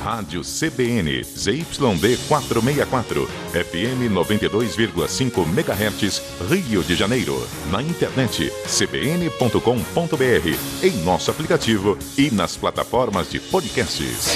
Rádio CBN, ZYD 464, FM 92,5 MHz, Rio de Janeiro. Na internet, cbn.com.br, em nosso aplicativo e nas plataformas de podcasts.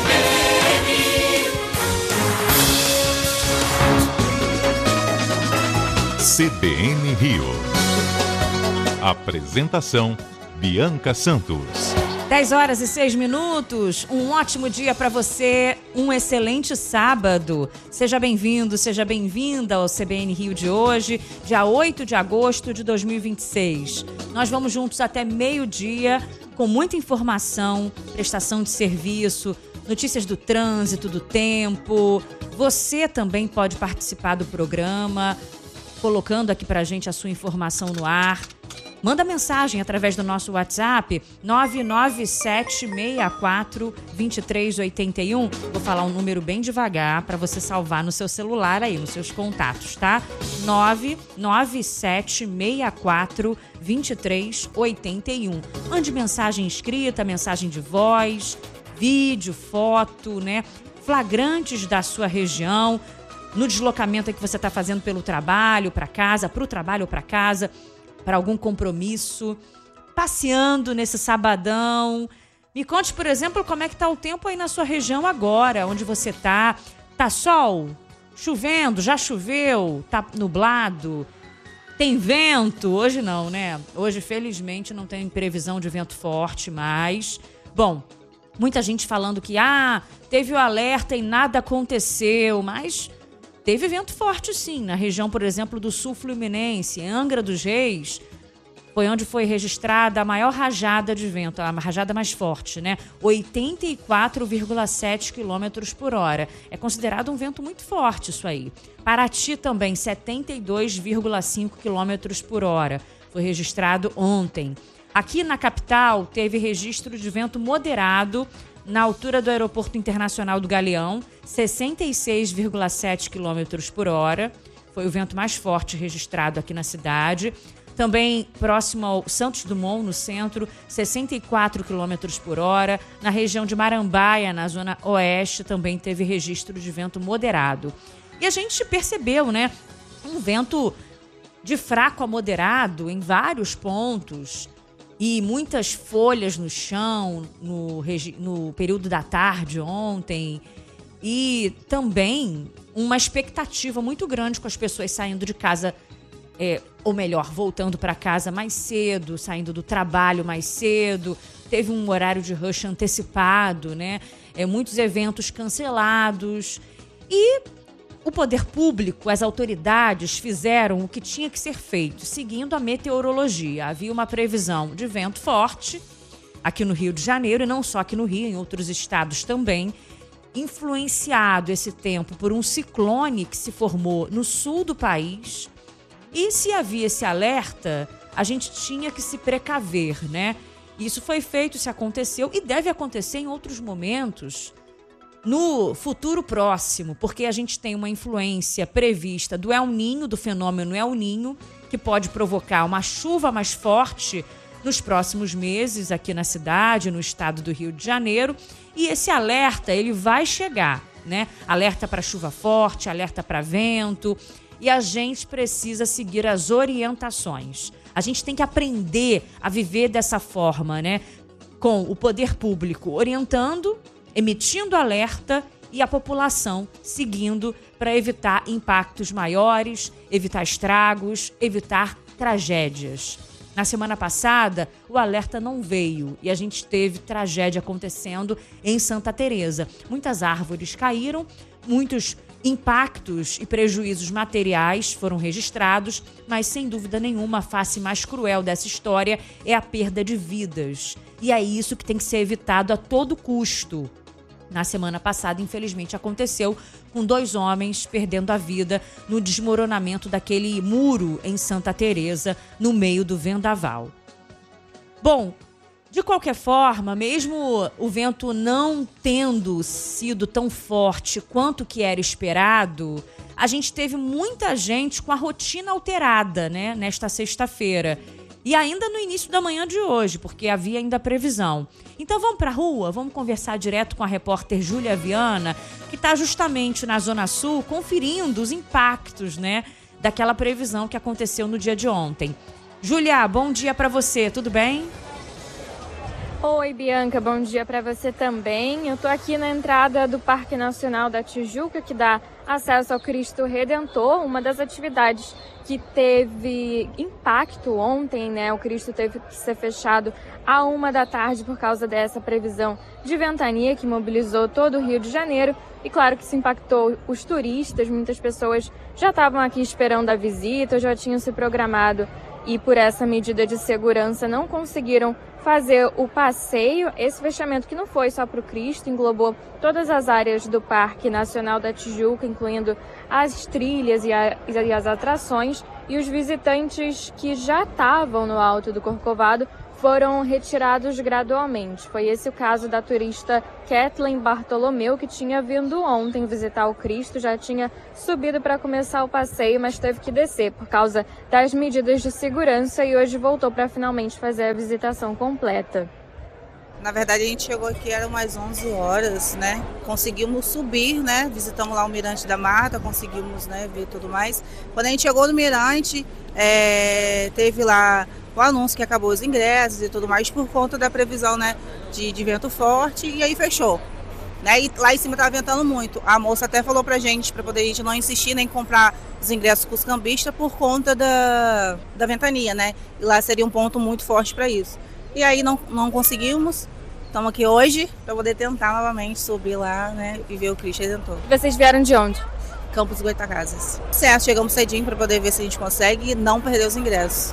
CBN Rio. Apresentação, Bianca Santos. 10h06, um ótimo dia para você, um excelente sábado. Seja bem-vindo, seja bem-vinda ao CBN Rio de hoje, dia 8 de agosto de 2026. Nós vamos juntos até meio-dia com muita informação, prestação de serviço, notícias do trânsito, do tempo. Você também pode participar do programa, colocando aqui pra gente a sua informação no ar. Manda mensagem através do nosso WhatsApp 997642381. Vou falar um número bem devagar para você salvar no seu celular aí, nos seus contatos, tá? 997642381. Mande mensagem escrita, mensagem de voz, vídeo, foto, né? Flagrantes da sua região, no deslocamento que você está fazendo pelo trabalho, para casa, para o trabalho ou para casa, para algum compromisso, passeando nesse sabadão. Me conte, por exemplo, como é que tá o tempo aí na sua região agora, onde você tá. Tá sol? Chovendo? Já choveu? Tá nublado? Tem vento? Hoje não, né? Hoje, felizmente, não tem previsão de vento forte, mas... Bom, muita gente falando que, teve o alerta e nada aconteceu, mas... Teve vento forte, sim, na região, por exemplo, do sul fluminense, em Angra dos Reis, foi onde foi registrada a maior rajada de vento, a rajada mais forte, né? 84,7 km por hora. É considerado um vento muito forte isso aí. Paraty também, 72,5 km por hora. Foi registrado ontem. Aqui na capital, teve registro de vento moderado, na altura do Aeroporto Internacional do Galeão, 66,7 km por hora. Foi o vento mais forte registrado aqui na cidade. Também próximo ao Santos Dumont, no centro, 64 km por hora. Na região de Marambaia, na zona oeste, também teve registro de vento moderado. E a gente percebeu, né, um vento de fraco a moderado em vários pontos. E muitas folhas no chão no período da tarde ontem. E também uma expectativa muito grande com as pessoas saindo de casa, ou melhor, voltando para casa mais cedo, saindo do trabalho mais cedo. Teve um horário de rush antecipado, né? Muitos eventos cancelados. E o poder público, as autoridades fizeram o que tinha que ser feito, seguindo a meteorologia. Havia uma previsão de vento forte aqui no Rio de Janeiro, e não só aqui no Rio, em outros estados também, influenciado esse tempo por um ciclone que se formou no sul do país. E se havia esse alerta, a gente tinha que se precaver, né? Isso foi feito, isso aconteceu e deve acontecer em outros momentos no futuro próximo, porque a gente tem uma influência prevista do El Niño, do fenômeno El Niño, que pode provocar uma chuva mais forte nos próximos meses aqui na cidade, no estado do Rio de Janeiro. E esse alerta, ele vai chegar, né? Alerta para chuva forte, alerta para vento. E a gente precisa seguir as orientações. A gente tem que aprender a viver dessa forma, né? Com o poder público orientando, emitindo alerta e a população seguindo para evitar impactos maiores, evitar estragos, evitar tragédias. Na semana passada, o alerta não veio e a gente teve tragédia acontecendo em Santa Teresa. Muitas árvores caíram, muitos impactos e prejuízos materiais foram registrados, mas sem dúvida nenhuma a face mais cruel dessa história é a perda de vidas. E é isso que tem que ser evitado a todo custo. Na semana passada, infelizmente, aconteceu com 2 homens perdendo a vida no desmoronamento daquele muro em Santa Teresa, no meio do vendaval. Bom, de qualquer forma, mesmo o vento não tendo sido tão forte quanto que era esperado, a gente teve muita gente com a rotina alterada, né, nesta sexta-feira. e ainda no início da manhã de hoje, porque havia ainda previsão. Então vamos para a rua, vamos conversar direto com a repórter Júlia Viana, que está justamente na Zona Sul, conferindo os impactos, né, daquela previsão que aconteceu no dia de ontem. Júlia, bom dia para você, tudo bem? Oi, Bianca, bom dia para você também. Eu estou aqui na entrada do Parque Nacional da Tijuca, que dá acesso ao Cristo Redentor, uma das atividades que teve impacto ontem, né? O Cristo teve que ser fechado à 13h por causa dessa previsão de ventania que mobilizou todo o Rio de Janeiro. E claro que isso impactou os turistas, muitas pessoas já estavam aqui esperando a visita, já tinham se programado e por essa medida de segurança não conseguiram fazer o passeio. Esse fechamento que não foi só para o Cristo, englobou todas as áreas do Parque Nacional da Tijuca, incluindo as trilhas e as atrações, e os visitantes que já estavam no Alto do Corcovado foram retirados gradualmente. Foi esse o caso da turista Kathleen Bartolomeu, que tinha vindo ontem visitar o Cristo, já tinha subido para começar o passeio, mas teve que descer por causa das medidas de segurança e hoje voltou para finalmente fazer a visitação completa. Na verdade, a gente chegou aqui, eram mais 11 horas, né? Conseguimos subir, né? Visitamos lá o Mirante da Mata, conseguimos, né, ver tudo mais. Quando a gente chegou no Mirante, teve lá o anúncio que acabou os ingressos e tudo mais por conta da previsão, né, de vento forte, e aí fechou. Né? E lá em cima estava ventando muito. A moça até falou pra gente poder a gente não insistir nem comprar os ingressos com os cambistas por conta da ventania, né? E lá seria um ponto muito forte para isso. E aí não conseguimos. Estamos aqui hoje para poder tentar novamente subir lá, né, e ver o Cristo Redentor. Vocês vieram de onde? Campos Goytacazes. Certo, chegamos cedinho para poder ver se a gente consegue e não perder os ingressos.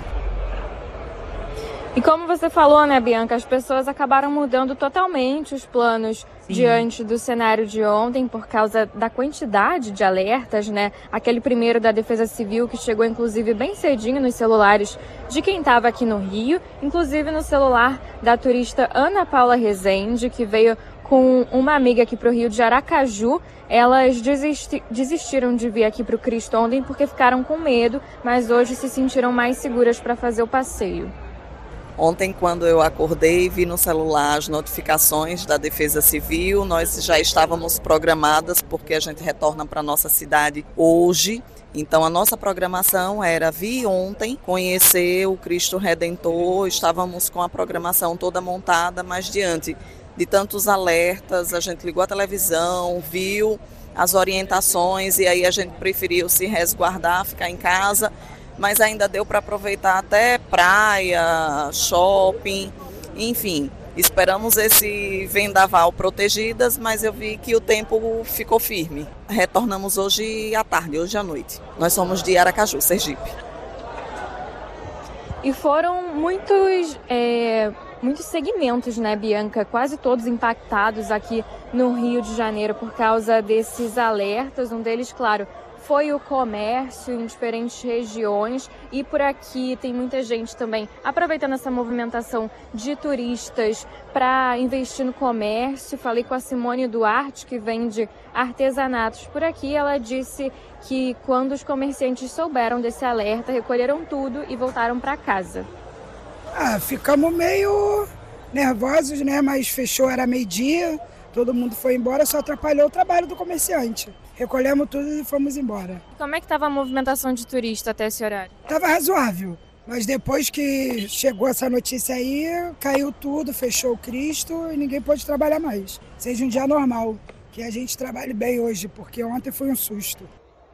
E como você falou, né, Bianca, as pessoas acabaram mudando totalmente os planos diante do cenário de ontem por causa da quantidade de alertas, né? Aquele primeiro da Defesa Civil que chegou, inclusive, bem cedinho nos celulares de quem estava aqui no Rio, inclusive no celular da turista Ana Paula Rezende, que veio com uma amiga aqui para o Rio de Aracaju. Elas desistiram de vir aqui para o Cristo ontem porque ficaram com medo, mas hoje se sentiram mais seguras para fazer o passeio. Ontem, quando eu acordei, vi no celular as notificações da Defesa Civil. Nós já estávamos programadas, porque a gente retorna para a nossa cidade hoje. Então, a nossa programação era vir ontem, conhecer o Cristo Redentor. Estávamos com a programação toda montada, mas diante de tantos alertas, a gente ligou a televisão, viu as orientações e aí a gente preferiu se resguardar, ficar em casa. Mas ainda deu para aproveitar até praia, shopping, enfim. Esperamos esse vendaval protegidas, mas eu vi que o tempo ficou firme. Retornamos hoje à tarde, hoje à noite. Nós somos de Aracaju, Sergipe. E foram muitos segmentos, né, Bianca? Quase todos impactados aqui no Rio de Janeiro por causa desses alertas. Um deles, claro, foi o comércio em diferentes regiões, e por aqui tem muita gente também aproveitando essa movimentação de turistas para investir no comércio. Falei com a Simone Duarte, que vende artesanatos por aqui. Ela disse que quando os comerciantes souberam desse alerta, recolheram tudo e voltaram para casa. Ficamos meio nervosos, né? Mas fechou, era meio-dia, todo mundo foi embora, só atrapalhou o trabalho do comerciante. Recolhemos tudo e fomos embora. Como é que estava a movimentação de turista até esse horário? Estava razoável, mas depois que chegou essa notícia aí, caiu tudo, fechou o Cristo e ninguém pôde trabalhar mais. Seja um dia normal, que a gente trabalhe bem hoje, porque ontem foi um susto.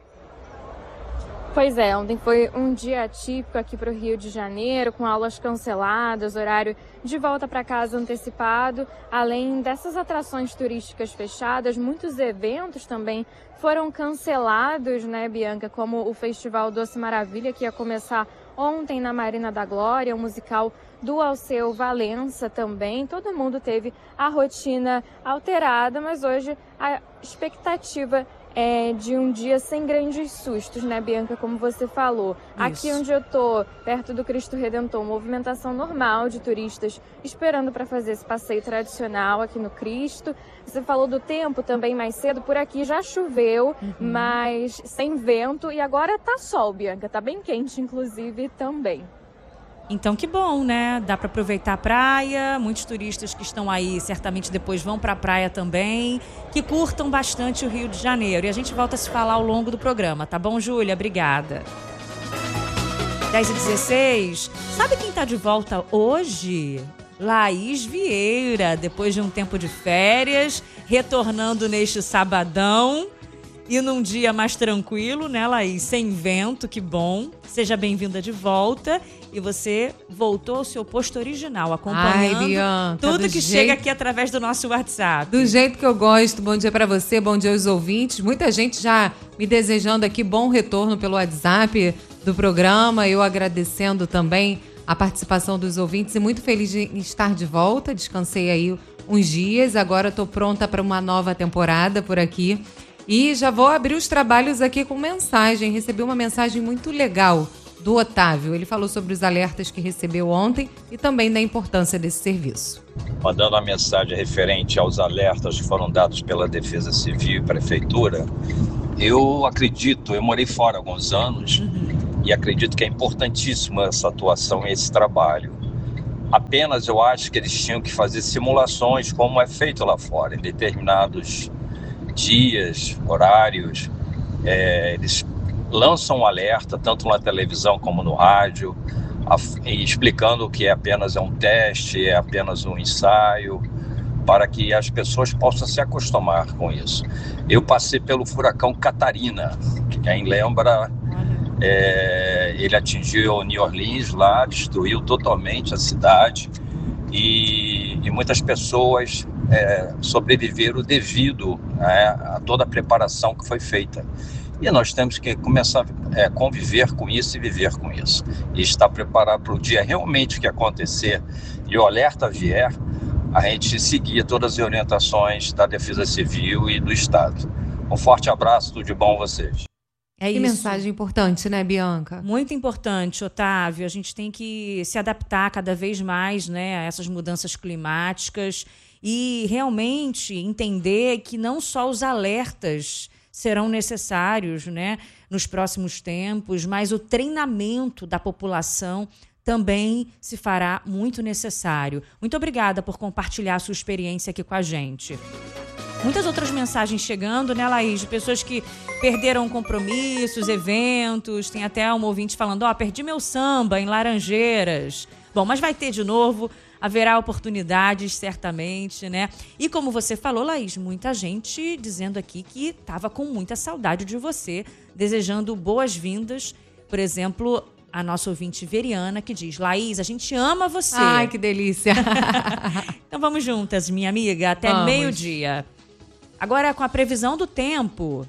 Pois é, ontem foi um dia atípico aqui para o Rio de Janeiro, com aulas canceladas, horário de volta para casa antecipado. Além dessas atrações turísticas fechadas, muitos eventos também foram cancelados, né, Bianca? Como o Festival Doce Maravilha, que ia começar ontem na Marina da Glória, o musical do Alceu Valença também. Todo mundo teve a rotina alterada, mas hoje a expectativa é de um dia sem grandes sustos, né, Bianca, como você falou. Isso. Aqui onde eu tô, perto do Cristo Redentor, movimentação normal de turistas esperando para fazer esse passeio tradicional aqui no Cristo. Você falou do tempo também mais cedo, por aqui já choveu, mas sem vento, e agora tá sol, Bianca, tá bem quente, inclusive, também. Então que bom, né? Dá para aproveitar a praia, muitos turistas que estão aí certamente depois vão para a praia também, que curtam bastante o Rio de Janeiro. E a gente volta a se falar ao longo do programa, tá bom, Júlia? Obrigada. 10h16, sabe quem tá de volta hoje? Laís Vieira, depois de um tempo de férias, retornando neste sabadão. E num dia mais tranquilo, né, Laís? Sem vento, que bom. Seja bem-vinda de volta. E você voltou ao seu posto original, acompanhando Bianca, tudo que chega aqui através do nosso WhatsApp. Do jeito que eu gosto. Bom dia pra você, bom dia aos ouvintes. Muita gente já me desejando aqui bom retorno pelo WhatsApp do programa. Eu agradecendo também a participação dos ouvintes e muito feliz de estar de volta. Descansei aí uns dias, agora estou pronta para uma nova temporada por aqui. E já vou abrir os trabalhos aqui com mensagem. Recebi uma mensagem muito legal do Otávio. Ele falou sobre os alertas que recebeu ontem e também da importância desse serviço. Mandando a mensagem referente aos alertas que foram dados pela Defesa Civil e Prefeitura, eu acredito, eu morei fora há alguns anos e acredito que é importantíssima essa atuação e esse trabalho. Apenas eu acho que eles tinham que fazer simulações como é feito lá fora, em determinados dias, horários, eles lançam um alerta, tanto na televisão como no rádio, explicando que apenas é um teste, é apenas um ensaio, para que as pessoas possam se acostumar com isso. Eu passei pelo furacão Catarina, que quem lembra, ele atingiu New Orleans lá, destruiu totalmente a cidade e muitas pessoas sobreviveram devido a toda a preparação que foi feita. E nós temos que começar a conviver com isso e viver com isso. E estar preparado para o dia realmente que acontecer e o alerta vier, a gente seguir todas as orientações da Defesa Civil e do Estado. Um forte abraço, tudo de bom a vocês. É que isso. mensagem importante, né, Bianca? Muito importante, Otávio. A gente tem que se adaptar cada vez mais, né, a essas mudanças climáticas e realmente entender que não só os alertas serão necessários, né, nos próximos tempos, mas o treinamento da população também se fará muito necessário. Muito obrigada por compartilhar a sua experiência aqui com a gente. Muitas outras mensagens chegando, né, Laís? De pessoas que perderam compromissos, eventos. Tem até um ouvinte falando, perdi meu samba em Laranjeiras. Bom, mas vai ter de novo, haverá oportunidades, certamente, né? E como você falou, Laís, muita gente dizendo aqui que estava com muita saudade de você, desejando boas-vindas. Por exemplo, a nossa ouvinte Veriana, que diz, Laís, a gente ama você. Ai, que delícia. Então vamos juntas, minha amiga, até meio-dia. Agora, com a previsão do tempo.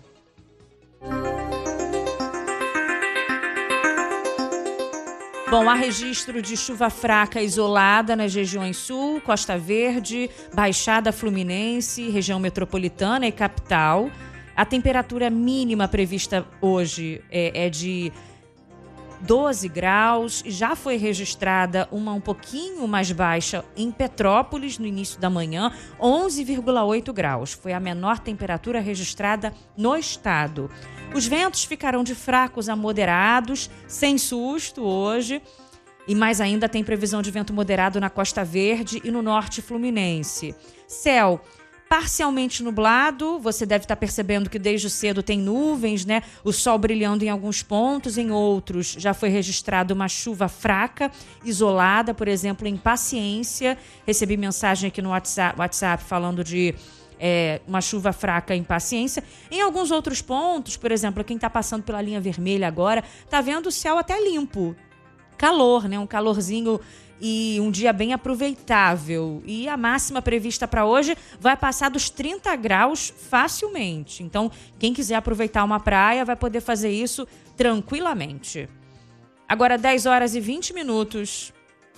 Bom, há registro de chuva fraca isolada nas regiões sul, Costa Verde, Baixada Fluminense, região metropolitana e capital. A temperatura mínima prevista hoje é de 12 graus, já foi registrada uma um pouquinho mais baixa em Petrópolis no início da manhã, 11,8 graus. Foi a menor temperatura registrada no estado. Os ventos ficarão de fracos a moderados, sem susto hoje. E mais ainda tem previsão de vento moderado na Costa Verde e no norte fluminense. Céu parcialmente nublado, você deve estar percebendo que desde cedo tem nuvens, né? O sol brilhando em alguns pontos, em outros já foi registrada uma chuva fraca, isolada, por exemplo, em Paciência. Recebi mensagem aqui no WhatsApp falando de uma chuva fraca em Paciência. Em alguns outros pontos, por exemplo, quem está passando pela linha vermelha agora, está vendo o céu até limpo. Calor, né? Um calorzinho e um dia bem aproveitável. E a máxima prevista para hoje vai passar dos 30 graus facilmente. Então, quem quiser aproveitar uma praia vai poder fazer isso tranquilamente. Agora, 10 horas e 20 minutos.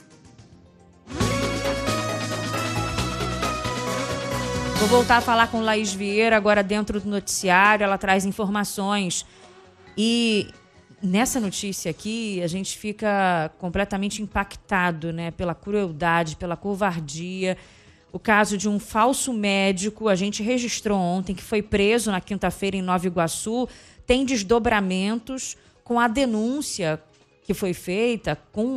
Vou voltar a falar com Laís Vieira agora dentro do noticiário. Ela traz informações e nessa notícia aqui, a gente fica completamente impactado, né, pela crueldade, pela covardia. O caso de um falso médico, a gente registrou ontem, que foi preso na quinta-feira em Nova Iguaçu, tem desdobramentos com a denúncia que foi feita com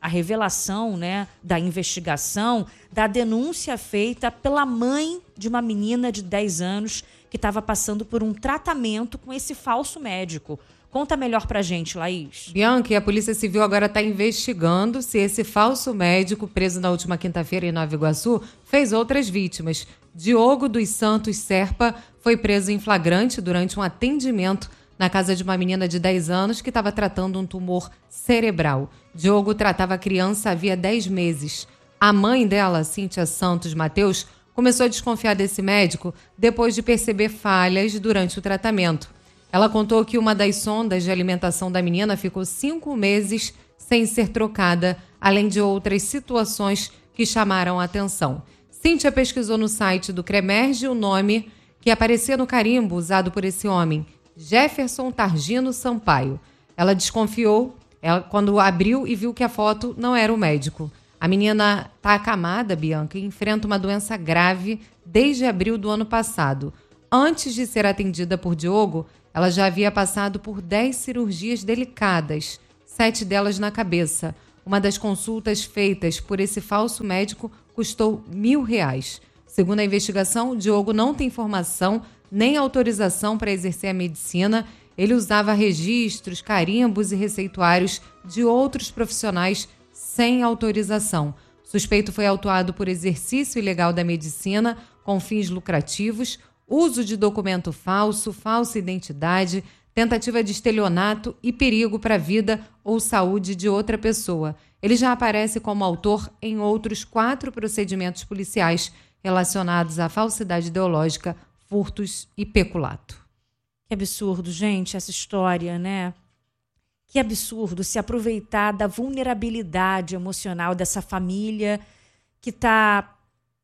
a revelação, né, da investigação, da denúncia feita pela mãe de uma menina de 10 anos que estava passando por um tratamento com esse falso médico. Conta melhor pra gente, Laís. Bianca, a Polícia Civil agora está investigando se esse falso médico, preso na última quinta-feira em Nova Iguaçu, fez outras vítimas. Diogo dos Santos Serpa foi preso em flagrante durante um atendimento na casa de uma menina de 10 anos que estava tratando um tumor cerebral. Diogo tratava a criança havia 10 meses. A mãe dela, Cíntia Santos Mateus, começou a desconfiar desse médico depois de perceber falhas durante o tratamento. Ela contou que uma das sondas de alimentação da menina ficou 5 meses sem ser trocada, além de outras situações que chamaram a atenção. Cíntia pesquisou no site do CREMERGE o nome que aparecia no carimbo usado por esse homem, Jefferson Targino Sampaio. Ela desconfiou quando abriu e viu que a foto não era o médico. A menina está acamada, Bianca, e enfrenta uma doença grave desde abril do ano passado. Antes de ser atendida por Diogo, ela já havia passado por 10 cirurgias delicadas, 7 delas na cabeça. Uma das consultas feitas por esse falso médico custou R$1.000. Segundo a investigação, Diogo não tem formação nem autorização para exercer a medicina. Ele usava registros, carimbos e receituários de outros profissionais sem autorização. O suspeito foi autuado por exercício ilegal da medicina com fins lucrativos, uso de documento falso, falsa identidade, tentativa de estelionato e perigo para a vida ou saúde de outra pessoa. Ele já aparece como autor em outros 4 procedimentos policiais relacionados à falsidade ideológica, furtos e peculato. Que absurdo, gente, essa história, né? Que absurdo se aproveitar da vulnerabilidade emocional dessa família que está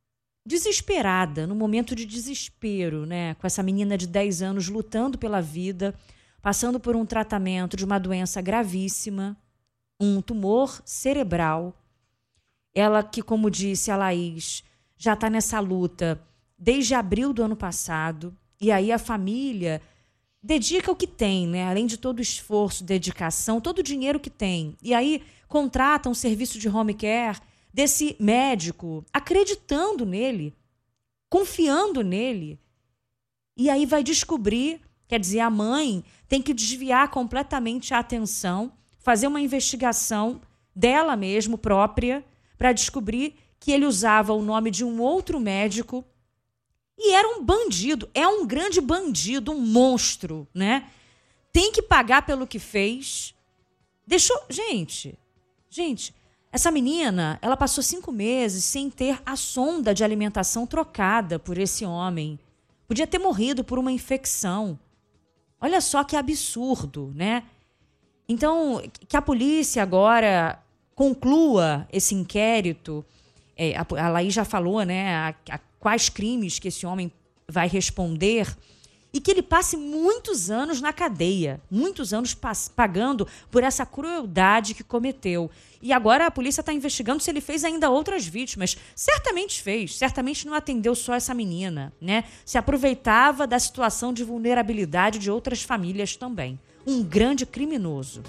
desesperada, no momento de desespero, né? Com essa menina de 10 anos lutando pela vida, passando por um tratamento de uma doença gravíssima, um tumor cerebral. Ela que, como disse a Laís, já está nessa luta desde abril do ano passado, e aí a família dedica o que tem, né? Além de todo o esforço, dedicação, todo o dinheiro que tem. E aí contrata um serviço de home care desse médico, acreditando nele, confiando nele. E aí vai descobrir, quer dizer, a mãe tem que desviar completamente a atenção, fazer uma investigação dela mesma, própria, para descobrir que ele usava o nome de um outro médico e era um bandido, é um grande bandido, um monstro, né? Tem que pagar pelo que fez. Deixou... Gente, essa menina, ela passou 5 meses sem ter a sonda de alimentação trocada por esse homem. Podia ter morrido por uma infecção. Olha só que absurdo, né? Então, que a polícia agora conclua esse inquérito. A Laís já falou, né? Quais crimes que esse homem vai responder, e que ele passe muitos anos na cadeia, muitos anos pagando por essa crueldade que cometeu. E agora a polícia está investigando se ele fez ainda outras vítimas. Certamente fez, certamente não atendeu só essa menina, né? Se aproveitava da situação de vulnerabilidade de outras famílias também. Um grande criminoso.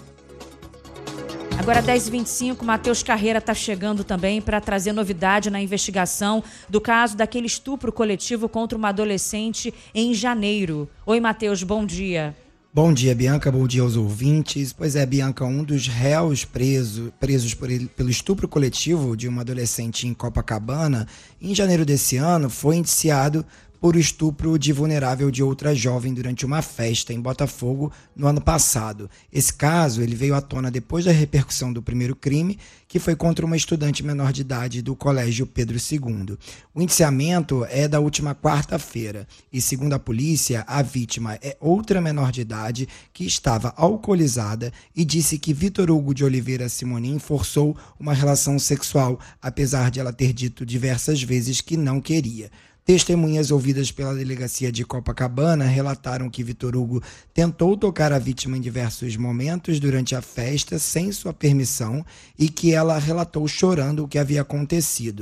Agora, 10h25, Matheus Carreira está chegando também para trazer novidade na investigação do caso daquele estupro coletivo contra uma adolescente em janeiro. Oi, Matheus, bom dia. Bom dia, Bianca, bom dia aos ouvintes. Pois é, Bianca, um dos réus presos pelo estupro coletivo de uma adolescente em Copacabana, em janeiro desse ano, foi indiciado por estupro de vulnerável de outra jovem durante uma festa em Botafogo no ano passado. Esse caso ele veio à tona depois da repercussão do primeiro crime, que foi contra uma estudante menor de idade do Colégio Pedro II. O indiciamento é da última quarta-feira e, segundo a polícia, a vítima é outra menor de idade que estava alcoolizada e disse que Vitor Hugo de Oliveira Simonim forçou uma relação sexual, apesar de ela ter dito diversas vezes que não queria. Testemunhas ouvidas pela delegacia de Copacabana relataram que Vitor Hugo tentou tocar a vítima em diversos momentos durante a festa sem sua permissão e que ela relatou chorando o que havia acontecido.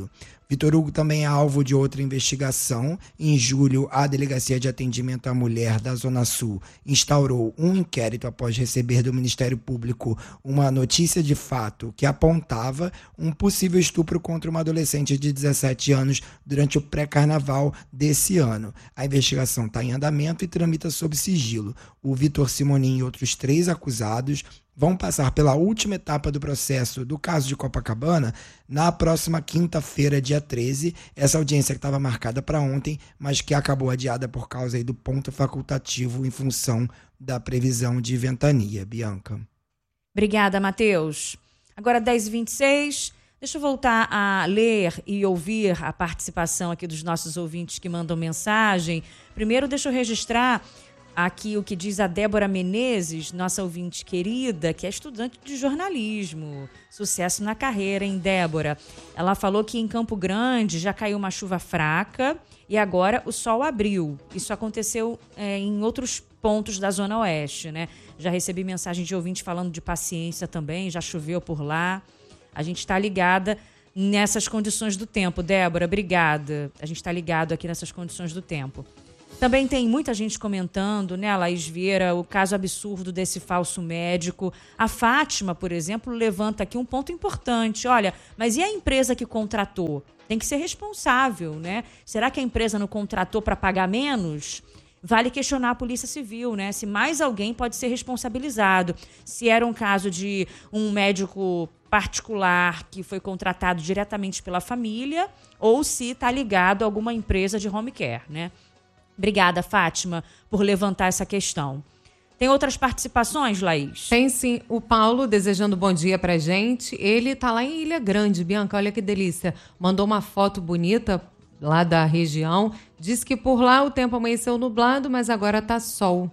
Vitor Hugo também é alvo de outra investigação. Em julho, a Delegacia de Atendimento à Mulher da Zona Sul instaurou um inquérito após receber do Ministério Público uma notícia de fato que apontava um possível estupro contra uma adolescente de 17 anos durante o pré-carnaval desse ano. A investigação está em andamento e tramita sob sigilo. O Vitor Simonin e outros 3 acusados vão passar pela última etapa do processo do caso de Copacabana na próxima quinta-feira, dia 13. Essa audiência que estava marcada para ontem, mas que acabou adiada por causa aí do ponto facultativo em função da previsão de ventania. Bianca. Obrigada, Matheus. Agora 10h26. Deixa eu voltar a ler e ouvir a participação aqui dos nossos ouvintes que mandam mensagem. Primeiro, deixa eu registrar aqui o que diz a Débora Menezes, nossa ouvinte querida, que é estudante de jornalismo. Sucesso na carreira, hein, Débora? Ela falou que em Campo Grande já caiu uma chuva fraca e agora o sol abriu. Isso aconteceu em outros pontos da Zona Oeste, né? Já recebi mensagem de ouvinte falando de paciência também, já choveu por lá. A gente está ligada nessas condições do tempo. Débora, obrigada. A gente está ligado aqui nessas condições do tempo. Também tem muita gente comentando, né, Laís Vieira, o caso absurdo desse falso médico. A Fátima, por exemplo, levanta aqui um ponto importante. Olha, mas e a empresa que contratou? Tem que ser responsável, né? Será que a empresa não contratou para pagar menos? Vale questionar a Polícia Civil, né? Se mais alguém pode ser responsabilizado. Se era um caso de um médico particular que foi contratado diretamente pela família ou se está ligado a alguma empresa de home care, né? Obrigada, Fátima, por levantar essa questão. Tem outras participações, Laís? Tem sim. O Paulo, desejando bom dia pra gente. Ele tá lá em Ilha Grande, Bianca, olha que delícia. Mandou uma foto bonita lá da região. Diz que por lá o tempo amanheceu nublado, mas agora tá sol.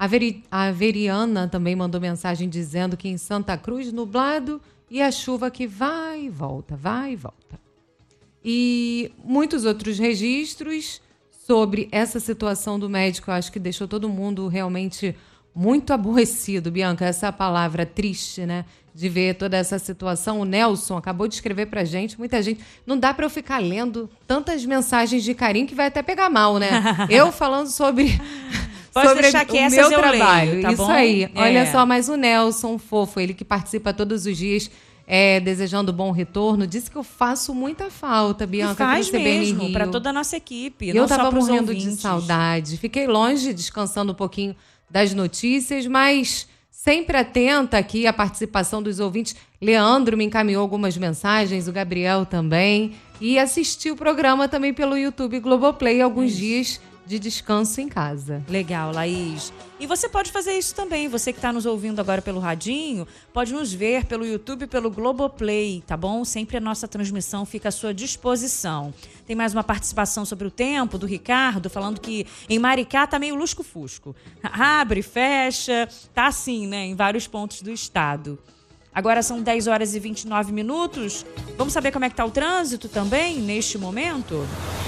A Veriana também mandou mensagem dizendo que em Santa Cruz, nublado e a chuva que vai e volta, vai e volta. E muitos outros registros sobre essa situação do médico, eu acho que deixou todo mundo realmente muito aborrecido, Bianca, essa é a palavra triste, né? De ver toda essa situação. O Nelson acabou de escrever pra gente, muita gente. Não dá pra eu ficar lendo tantas mensagens de carinho que vai até pegar mal, né? Eu falando sobre deixar que o essas meu eu trabalho. Leio, tá isso bom? aí. Olha só, mas o Nelson, fofo, ele que participa todos os dias, desejando bom retorno, disse que eu faço muita falta, Bianca. E faz mesmo, para toda a nossa equipe. Eu estava morrendo de saudade. Fiquei longe, descansando um pouquinho das notícias, mas sempre atenta aqui à participação dos ouvintes. Leandro me encaminhou algumas mensagens, o Gabriel também. E assisti o programa também pelo YouTube Globoplay, alguns dias de descanso em casa. Legal, Laís. E você pode fazer isso também. Você que está nos ouvindo agora pelo radinho, pode nos ver pelo YouTube e pelo Globoplay, tá bom? Sempre a nossa transmissão fica à sua disposição. Tem mais uma participação sobre o tempo, do Ricardo, falando que em Maricá tá meio lusco-fusco. Abre, fecha, tá assim, né? Em vários pontos do estado. Agora são 10h29. Vamos saber como é que tá o trânsito também, neste momento?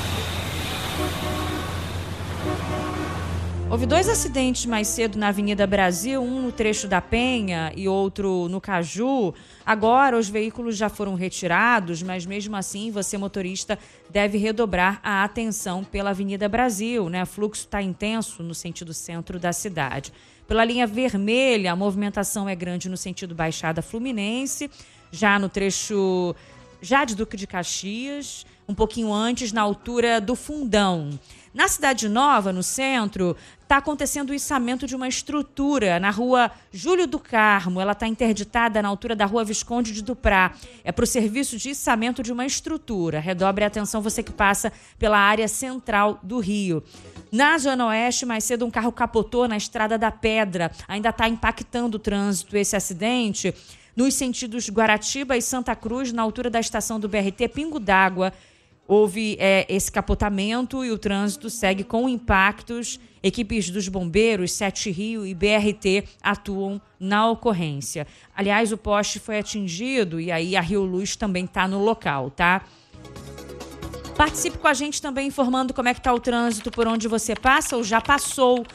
Houve 2 acidentes mais cedo na Avenida Brasil, um no trecho da Penha e outro no Caju. Agora os veículos já foram retirados, mas mesmo assim você, motorista, deve redobrar a atenção pela Avenida Brasil, né? O fluxo está intenso no sentido centro da cidade. Pela linha vermelha, a movimentação é grande no sentido Baixada Fluminense, já no trecho de Duque de Caxias, um pouquinho antes, na altura do Fundão. Na Cidade Nova, no centro, está acontecendo o içamento de uma estrutura na rua Júlio do Carmo. Ela está interditada na altura da rua Visconde de Duprá. É para o serviço de içamento de uma estrutura. Redobre a atenção você que passa pela área central do Rio. Na Zona Oeste, mais cedo, um carro capotou na Estrada da Pedra. Ainda está impactando o trânsito esse acidente. Nos sentidos Guaratiba e Santa Cruz, na altura da estação do BRT Pingo d'Água, houve esse capotamento e o trânsito segue com impactos. Equipes dos bombeiros, 7 Rio e BRT atuam na ocorrência. Aliás, o poste foi atingido e aí a Rio Luz também está no local, tá? Participe com a gente também informando como é que está o trânsito por onde você passa ou já passou.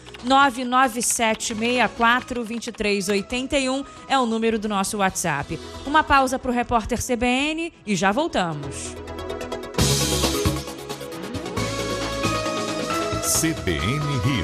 997642381 é o número do nosso WhatsApp. Uma pausa para o repórter CBN e já voltamos. CBN Rio.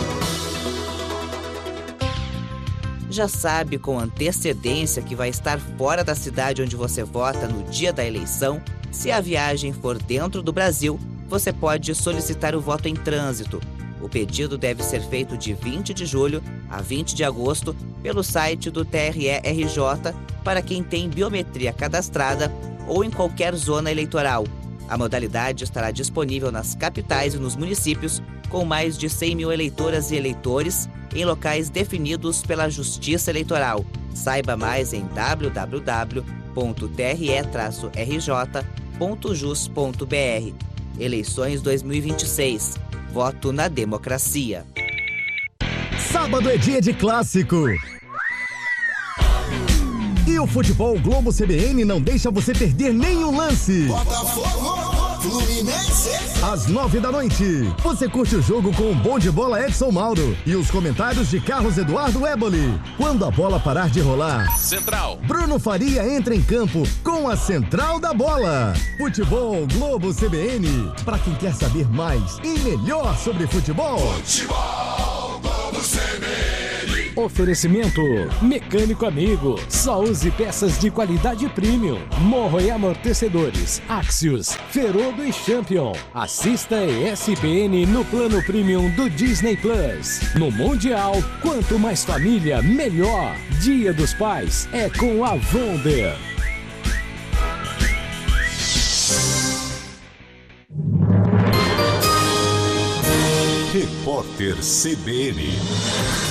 Já sabe com antecedência que vai estar fora da cidade onde você vota no dia da eleição? Se a viagem for dentro do Brasil, você pode solicitar o voto em trânsito. O pedido deve ser feito de 20 de julho a 20 de agosto pelo site do TRE-RJ para quem tem biometria cadastrada ou em qualquer zona eleitoral. A modalidade estará disponível nas capitais e nos municípios com mais de 100 mil eleitoras e eleitores em locais definidos pela Justiça Eleitoral. Saiba mais em www.tre-rj.jus.br. Eleições 2026. Voto na democracia. Sábado é dia de clássico. E o Futebol Globo CBN não deixa você perder nenhum lance. Botafogo, Fluminense. Às 9 da noite, você curte o jogo com o bom de bola Edson Mauro e os comentários de Carlos Eduardo Éboli. Quando a bola parar de rolar, Central. Bruno Faria entra em campo com a Central da Bola. Futebol Globo CBN, para quem quer saber mais e melhor sobre futebol. Futebol Globo CBN. Oferecimento Mecânico Amigo. Só use peças de qualidade premium. Morro e amortecedores. Axios, Ferodo e Champion. Assista ESPN no plano premium do Disney Plus. No Mundial, quanto mais família, melhor. Dia dos Pais é com a Wonder. Repórter CBN.